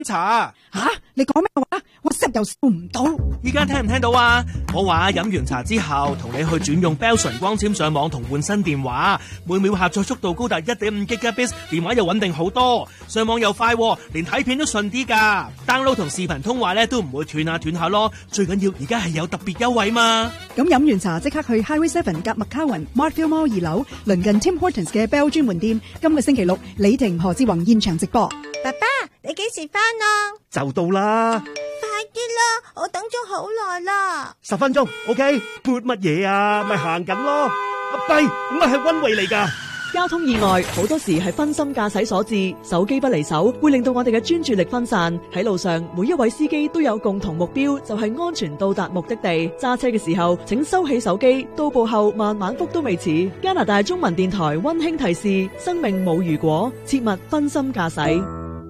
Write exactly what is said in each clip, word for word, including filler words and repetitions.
茶。 吓，你講咩話？我聲又收唔到。 依家聽唔聽到啊？我話飲完茶之後，同你去轉用 Bell 純光纖上網同換新電話，每秒下載速度高達 一點五 Gigabits， 電話又穩定好多，上網又快，連睇片都順啲噶。download 同視頻通話咧都唔會斷下斷下咯。最緊要而家係有特別優惠嘛。 咁飲完茶即刻去 Highway Seven 夾麥卡雲 Markfield Mall 二樓，鄰近 Tim Hortons 嘅 Bell 專門店。今個星期六，李婷何志宏現場直播。 爸爸，你幾時返啊？ 就到啦， 快啲啦，我等咗好耐啦。 十分鐘 ，OK？ 撥乜嘢啊？咪行緊咯。阿跛，咁咪係溫慧嚟噶。 交通意外好多時係分心駕駛所致，手機不離手會令到我哋嘅專注力分散。喺路上，每一位司機都有共同目標，就係安全到達目的地。揸車嘅時候，請收起手機，到步後慢慢覆都未遲。加拿大中文電台溫馨提示：生命冇如果，切勿分心駕駛。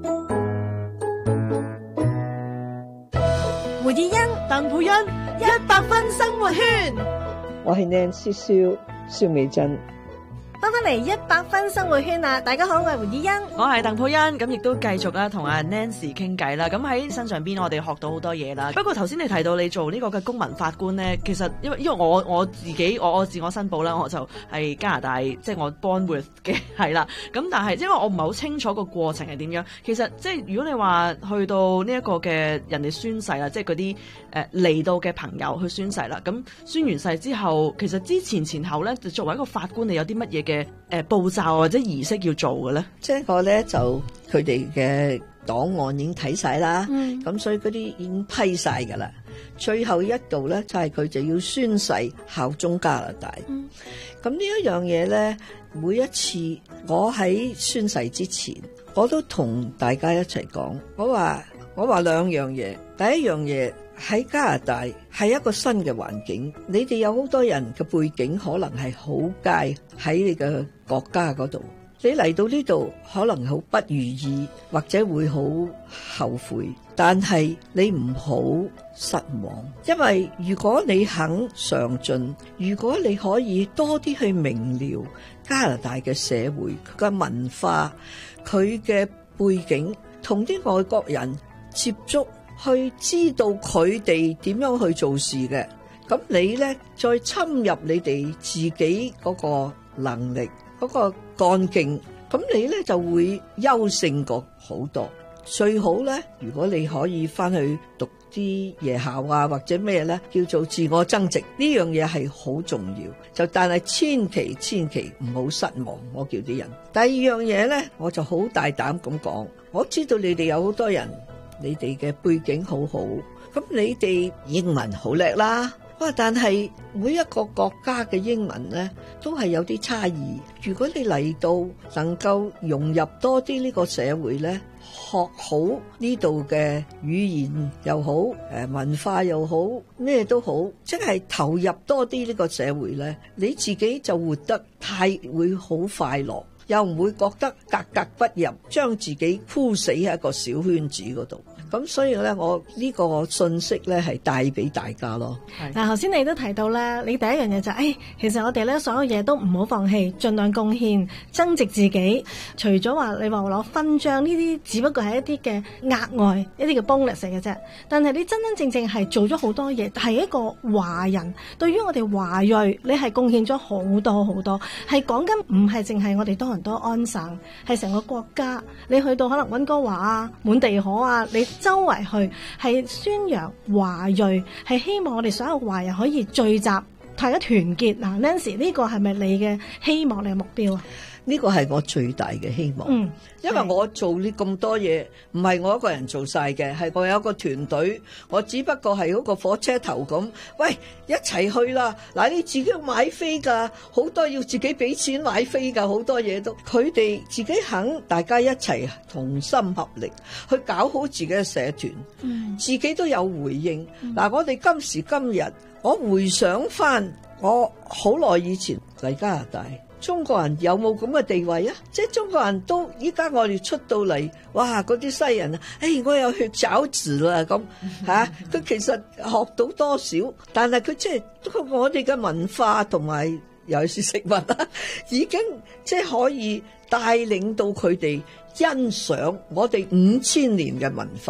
胡以欣、 鄧佩欣，一百分生活圈。 我係 Nancy Sue 蕭美珍。 翻返嚟一百分生活圈啊！大家好，我係胡以欣， 我係鄧佩欣，咁亦都繼續啦，同阿 Nancy 傾偈啦。咁喺身上邊，我哋學到好多嘢啦。不過頭先你提到你做呢個嘅公民法官咧，其實因為因為我我自己我我自我申報啦，我就係加拿大，即係我 born with 嘅係啦。咁但係因為我唔係好清楚個過程係點樣。其實即係如果你話去到呢一個嘅人哋宣誓啦，即係嗰啲誒嚟到嘅朋友去宣誓啦。咁宣完誓之後，其實之前前後咧，就作為一個法官，你有啲乜嘢嘅？嘅誒步驟或者儀式要做嘅咧， 即係我咧就佢哋嘅檔案已經睇晒啦，咁、 嗯、 所以嗰啲已經批晒噶啦。最後一度咧就係、是、佢就要宣誓效忠加拿大。咁、嗯、呢一樣嘢咧，每一次我喺宣誓之前，我都同大家一齊講，我話我話兩樣嘢，第一樣嘢。喺加拿大係一個新嘅環境，你哋有好多人嘅背景可能係好佳喺你嘅國家嗰度，你嚟到呢度可能好不如意，或者會好後悔，但係你唔好失望，因為如果你肯上進，如果你可以多啲去明了加拿大嘅社會、佢嘅文化、佢嘅背景，同啲外國人接觸，去知道佢哋點樣去做事嘅，咁你呢，再侵入你哋自己嗰個能力、嗰個幹勁，咁你呢就會優勝過好多。最好呢，如果你可以翻去讀啲夜校啊，或者咩呢，叫做自我增值，呢樣嘢係好重要。就但係千祈千祈唔好失望，我叫啲人。第二樣嘢呢，我就好大膽咁講，我知道你哋有好多人。你哋嘅背景好好，咁你哋英文好叻啦。哇！但係每一個國家嘅英文呢，都係有啲差異。如果你嚟到能夠融入多啲呢個社會呢，學好呢度嘅語言又好，誒文化又好，咩都好，即係投入多啲呢個社會呢，你自己就活得太會好快樂。又唔會覺得格格不入，將自己箍死喺一個小圈子嗰度。咁所以咧，我呢個信息咧係帶俾大家咯。 嗱，頭先你都提到咧，你第一樣嘢就係、是，誒、哎，其實我哋咧所有嘢都唔好放棄，盡量貢獻，增值自己。除咗話你話攞勳章呢啲，只不過係一啲嘅額外一啲嘅 bonus 嚟嘅啫。但係你真真正正係做咗好多嘢，係一個華人，對於我哋華裔，你係貢獻咗好多好多。係講緊唔係淨係我哋多倫多安省，係成個國家。你去到可能溫哥華啊、滿地可啊，你周圍去係宣揚華裔，係希望我哋所有華人可以聚集，大家團結。嗱 ，Nancy 呢個係咪你嘅希望，你嘅目標啊？ 呢個係我最大嘅希望，嗯，因為我做呢咁多嘢，唔係我一個人做晒嘅，係我有一個團隊，我只不過係嗰個火車頭咁，喂，一齊去啦！嗱，你自己要買飛㗎，好多要自己俾錢買飛㗎，好多嘢都，佢哋自己肯，大家一齊同心合力去搞好自己嘅社團，嗯，自己都有回應。嗱，嗯，我哋今時今日，我回想翻我好耐以前嚟加拿大。中國人有冇咁嘅地位啊？即係中國人都依家我哋出到嚟，哇！嗰啲西人啊，誒，我有血餃子啦咁嚇，佢其實學到多少？但係佢即係我哋嘅文化同埋尤其是食物啊，已經即係可以帶領到佢哋欣賞我哋五千年嘅文化。